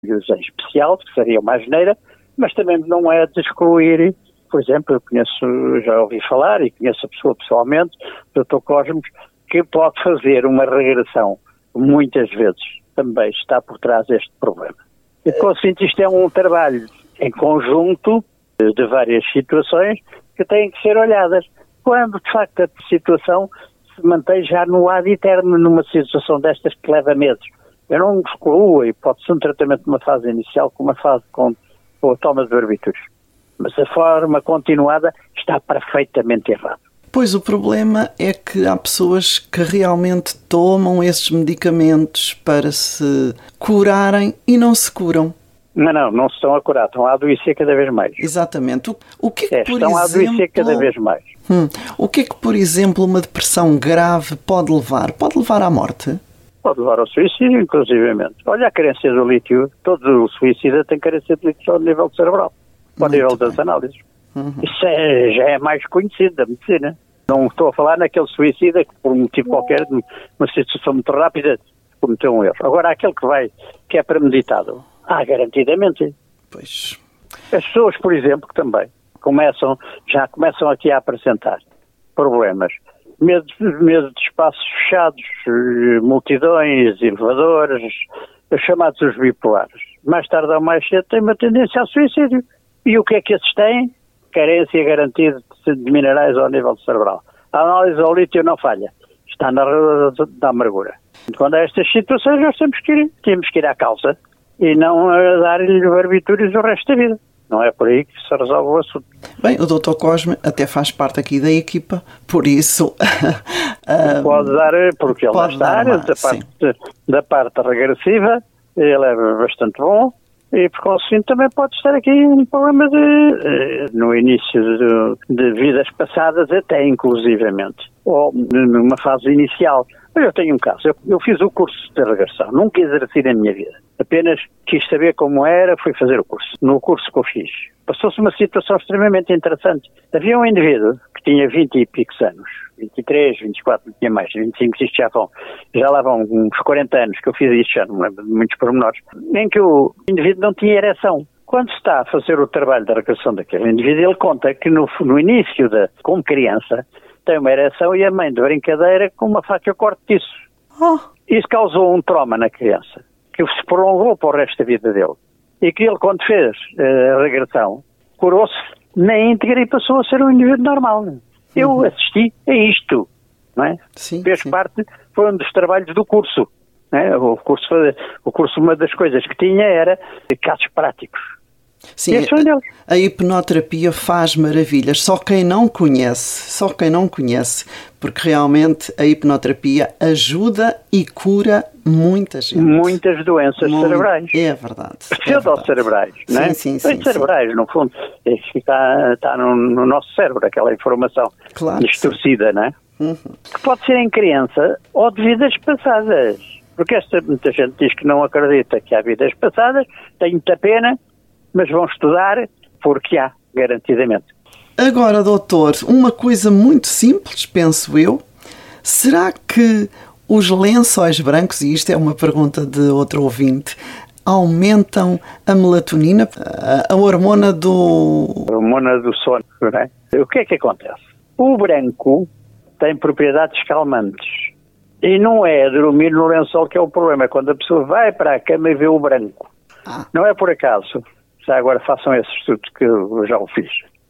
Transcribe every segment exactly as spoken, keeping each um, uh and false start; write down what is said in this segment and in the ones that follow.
em especial, que seria uma asneira, mas também não é de excluir. Por exemplo, eu conheço, já ouvi falar e conheço a pessoa pessoalmente, o doutor Cosmos, que pode fazer uma regressão, muitas vezes também está por trás deste problema. E, consinto, isto é um trabalho em conjunto de várias situações que têm que ser olhadas. Quando, de facto, a situação se mantém já no ad eterno, numa situação destas que leva meses. Eu não excluo a hipótese de um tratamento numa fase inicial com uma fase com, com a toma de barbitúricos. Mas a forma continuada está perfeitamente errada. Pois o problema é que há pessoas que realmente tomam esses medicamentos para se curarem e não se curam. Não, não, não se estão a curar, estão a adoecer cada vez mais. Exatamente. O, o que é que, é, por estão exemplo, a adoecer cada vez mais. Hum, o que é que, por exemplo, uma depressão grave pode levar? Pode levar à morte? Pode levar ao suicídio, inclusivamente. Olha a carência do lítio. Todo o suicida tem carência de lítio ao nível cerebral, ao Muito nível bem. das análises. Uhum. Isso é, já é mais conhecido da medicina. Não estou a falar naquele suicida que, por um motivo qualquer, uma situação muito rápida, cometeu um erro. Agora, aquele que vai, que é premeditado, ah, garantidamente. Pois. As pessoas, por exemplo, que também começam, já começam aqui a apresentar problemas. Medo, medo de espaços fechados, multidões, elevadores, os chamados os bipolares. Mais tarde ou mais cedo têm uma tendência ao suicídio. E o que é que esses têm? Carência garantida de minerais ao nível cerebral. A análise ao lítio não falha. Está na roda da amargura. Quando há estas situações, nós temos que ir, temos que ir à causa e não a dar-lhe barbitúricos o resto da vida. Não é por aí que se resolve o assunto. Bem, o doutor Cosme até faz parte aqui da equipa, por isso... pode dar, porque ele pode está dar uma, da, parte, da parte regressiva, ele é bastante bom, e por conseguinte também pode estar aqui um problema de, no início de, de vidas passadas, até inclusivamente, ou numa fase inicial. Mas eu tenho um caso, eu, eu fiz o curso de regressão, nunca exerci na minha vida, apenas quis saber como era, fui fazer o curso. No curso que eu fiz, passou-se uma situação extremamente interessante. Havia um indivíduo que tinha vinte e picos anos, vinte e três, vinte e quatro, tinha mais, vinte e cinco, isto já vão, já lá vão uns quarenta anos que eu fiz isto, já não me lembro de muitos pormenores, em que o indivíduo não tinha ereção. Quando se está a fazer o trabalho da regressão daquele indivíduo, ele conta que no, no início, da, como criança, tem uma ereção e a mãe de brincadeira com uma faca corta disso. Oh. Isso causou um trauma na criança, que se prolongou para o resto da vida dele. E que ele, quando fez uh, a regressão, curou-se na íntegra e passou a ser um indivíduo normal. Eu uhum. assisti a isto, não é? Sim, fez sim. parte, foi um dos trabalhos do curso. Não é? O curso, o curso, uma das coisas que tinha era casos práticos. Sim, a, a hipnoterapia faz maravilhas, só quem não conhece, só quem não conhece, porque realmente a hipnoterapia ajuda e cura muita gente. Muitas doenças Muito, cerebrais. É verdade. Pseudo-cerebrais, é não é? Sim, sim, sim. cerebrais, sim. No fundo, é que está, está no, no nosso cérebro, aquela informação claro distorcida, não é? Uhum. Que pode ser em criança ou de vidas passadas. Porque esta, muita gente diz que não acredita que há vidas passadas, tem muita pena, mas vão estudar porque há, garantidamente. Agora, doutor, uma coisa muito simples, penso eu. Será que os lençóis brancos, e isto é uma pergunta de outro ouvinte, aumentam a melatonina, a, a hormona do... A hormona do sono, não é? O que é que acontece? O branco tem propriedades calmantes. E não é dormir no lençol que é o problema, é quando a pessoa vai para a cama e vê o branco. Ah. Não é por acaso. Já agora façam esse estudo que eu já o fiz.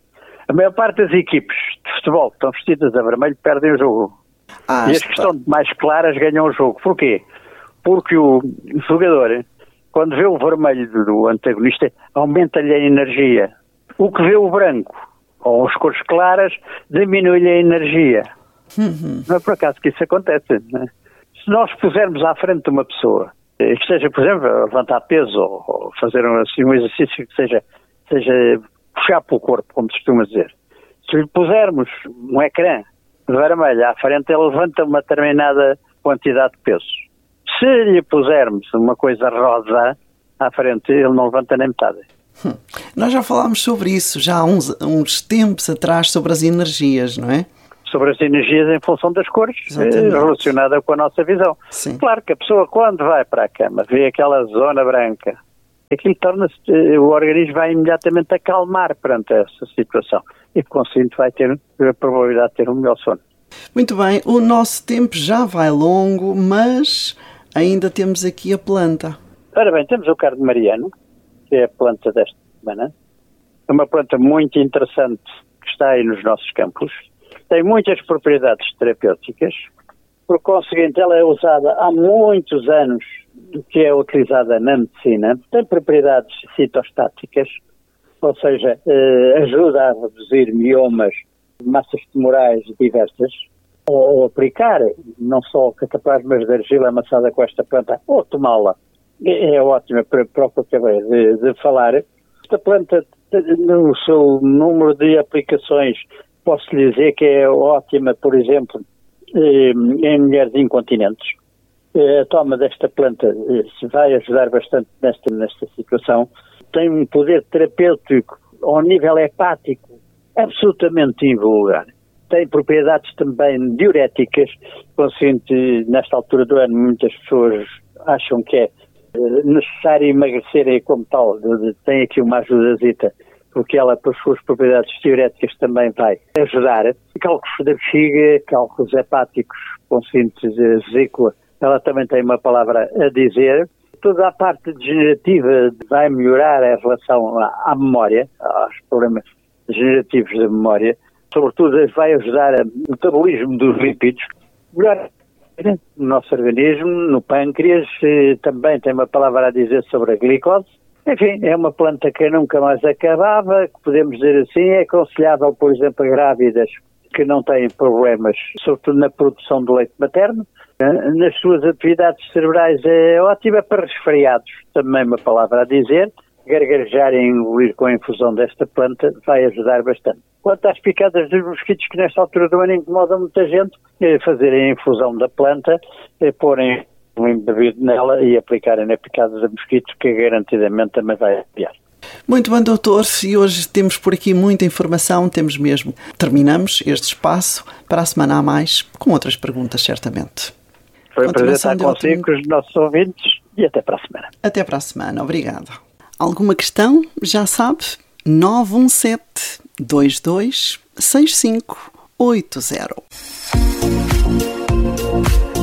A maior parte das equipes de futebol que estão vestidas a vermelho perdem o jogo. Ah, e as que estão mais claras ganham o jogo. Porquê? Porque o jogador, quando vê o vermelho do antagonista, aumenta-lhe a energia. O que vê o branco, ou as cores claras, diminui-lhe a energia. Uhum. Não é por acaso que isso acontece. Não é? Se nós pusermos à frente de uma pessoa, que seja, por exemplo, levantar peso ou fazer um, assim, um exercício que seja, seja puxar pelo corpo, como se costuma dizer. Se lhe pusermos um ecrã vermelho à frente, ele levanta uma determinada quantidade de peso. Se lhe pusermos uma coisa rosa à frente, ele não levanta nem metade. Hum. Nós já falámos sobre isso, já há uns, uns tempos atrás, sobre as energias, não é? Sobre as energias em função das cores, Exatamente. Relacionada com a nossa visão. Sim. Claro que a pessoa, quando vai para a cama, vê aquela zona branca, aquilo torna-se, o organismo vai imediatamente acalmar perante essa situação e, por conseguinte, vai ter a probabilidade de ter um melhor sono. Muito bem, o nosso tempo já vai longo, mas ainda temos aqui a planta. Ora bem, temos o cardo mariano, que é a planta desta semana. É uma planta muito interessante que está aí nos nossos campos. Tem muitas propriedades terapêuticas. Por conseguinte, ela é usada há muitos anos do que é utilizada na medicina. Tem propriedades citostáticas, ou seja, eh, ajuda a reduzir miomas, massas tumorais diversas, ou, ou aplicar não só cataplasmas de argila amassada com esta planta, ou tomá-la. É, é ótima para, para o que acabei de, de falar. Esta planta, no seu número de aplicações, posso lhe dizer que é ótima, por exemplo, em mulheres incontinentes. A toma desta planta se vai ajudar bastante nesta, nesta situação. Tem um poder terapêutico ao nível hepático absolutamente invulgar. Tem propriedades também diuréticas, conseguinte, nesta altura do ano, muitas pessoas acham que é necessário emagrecer como tal. Tem aqui uma ajudazita, porque ela, por suas propriedades diuréticas, também vai ajudar. Cálculos da bexiga, cálculos hepáticos, conseguinte vesícula, ela também tem uma palavra a dizer. Toda a parte degenerativa vai melhorar em relação à, à memória, aos problemas degenerativos da memória. Sobretudo, vai ajudar o metabolismo dos lipídios, melhor no nosso organismo, no pâncreas. Também tem uma palavra a dizer sobre a glicose. Enfim, é uma planta que nunca mais acabava, que podemos dizer assim, é aconselhável, por exemplo, a grávidas que não têm problemas, sobretudo na produção do leite materno. Nas suas atividades cerebrais é ótima para resfriados, também uma palavra a dizer. Gargarejar e engolir com a infusão desta planta vai ajudar bastante. Quanto às picadas dos mosquitos, que nesta altura do ano incomodam muita gente, é fazerem a infusão da planta, é porem um embebido nela e aplicarem na picada de mosquitos, que garantidamente também vai aliviar. Muito bem, doutor, e hoje temos por aqui muita informação, temos mesmo. Terminamos este espaço, para a semana a mais, com outras perguntas, certamente. Foi um prazer estar consigo, com os nossos ouvintes, e até para a semana. Até para a semana, obrigado. Alguma questão? Já sabe, nove um sete, dois dois, seis cinco oito zero.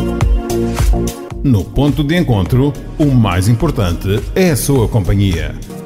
No ponto de encontro, o mais importante é a sua companhia.